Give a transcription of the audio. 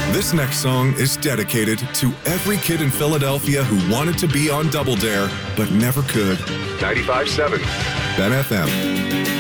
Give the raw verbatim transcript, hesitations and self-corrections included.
This next song is dedicated to every kid in Philadelphia who wanted to be on Double Dare, but never could. ninety-five point seven Ben F M.